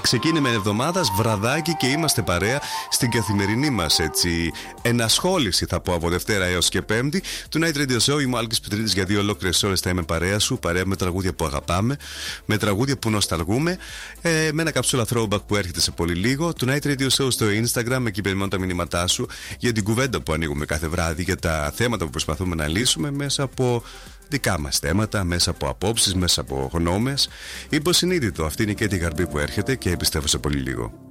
Ξεκίνημα εβδομάδας, βραδάκι και είμαστε παρέα στην καθημερινή μας ενασχόληση, θα πω, από Δευτέρα έως και Πέμπτη του Night Radio Show. Είμαι ο Άλκης Πετρίδης, για 2 ολόκληρες ώρες θα είμαι παρέα σου. Παρέα με τραγούδια που αγαπάμε, με τραγούδια που νοσταλγούμε, με ένα καψούλα throwback που έρχεται σε πολύ λίγο. Του Night Radio Show στο Instagram, εκεί περιμένω τα μηνύματά σου για την κουβέντα που ανοίγουμε κάθε βράδυ, για τα θέματα που προσπαθούμε να λύσουμε μέσα από δικά μας θέματα, μέσα από απόψεις, μέσα από γνώμες. Υποσυνείδητο, αυτή είναι και τη γαρμπή που έρχεται και πιστεύω σε πολύ λίγο.